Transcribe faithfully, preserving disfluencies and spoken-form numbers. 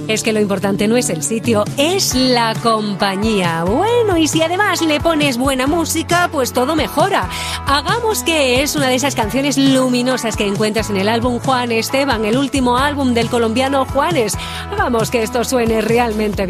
Es que lo importante no es el sitio, es la compañía. Bueno, y si además le pones buena música, pues todo mejora. Hagamos que es una de esas canciones luminosas que encuentras en el álbum Juan Esteban, el último álbum del colombiano Juanes. Hagamos que esto suene realmente bien.